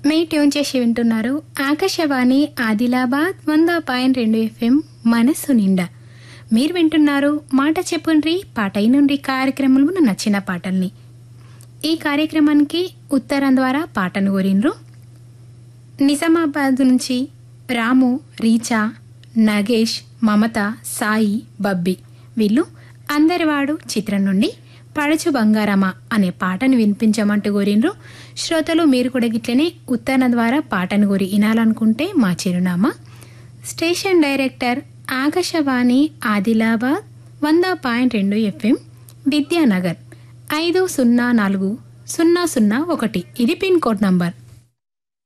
మీ tune చేసి వింటున్నారు Akashvani Adilabad 100.2 FM మనసు నిండా. మీరు వింటున్నారు మాట చెప్పుండ్రి పాట నుండి కార్యక్రమంలో నచ్చిన పాటల్ని. ఈ కార్యక్రమానికి ఉత్తరం ద్వారా పాటను కోరిండ్రు. నిజామాబాద్ నుంచి రాము, రీచా, నగేష్, మమత, సాయి, బబ్బి వీళ్ళు అందరివాడు చిత్రం నుండి పడచు బంగారమ్మ అనే పాటను వినిపించమంటూ కోరిండ్రు. శ్రోతలు మీరు కూడా గిట్లనే ఉత్తరం ద్వారా పాటను కోరి వినాలనుకుంటే మా చిరునామా station director Akashvani Adilabad 100.2 FM Vidyanagar 504001. ఇది పిన్ కోడ్ నంబర్.